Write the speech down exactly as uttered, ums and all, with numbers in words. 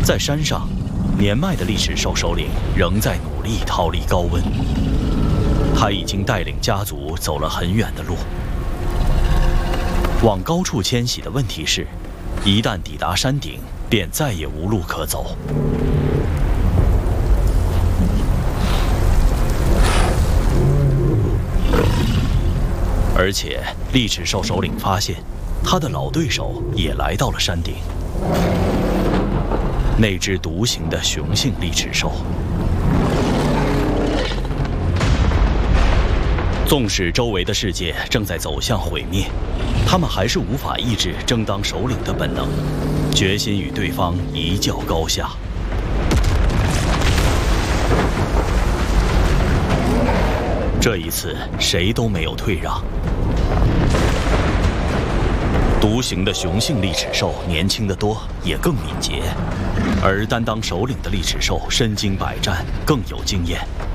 在山上，年迈的利齿兽首领仍在努力逃离高温。他已经带领家族走了很远的路。往高处迁徙的问题是，一旦抵达山顶，便再也无路可走。而且，利齿兽首领发现，他的老对手也来到了山顶。那只独行的雄性利齿兽，纵使周围的世界正在走向毁灭，他们还是无法抑制争当首领的本能，决心与对方一较高下。这一次，谁都没有退让。独行的雄性利齿兽年轻得多，也更敏捷，而担当首领的利齿兽身经百战，更有经验。